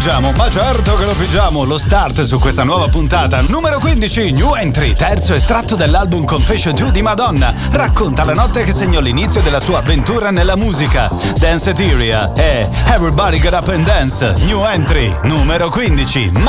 pigiamo? Ma certo che lo pigiamo. Lo start su questa nuova puntata. Numero 15, New Entry, terzo estratto dell'album Confession 2 di Madonna. Racconta la notte che segnò l'inizio della sua avventura nella musica. Danceteria e Everybody Get Up and Dance. New Entry, numero 15.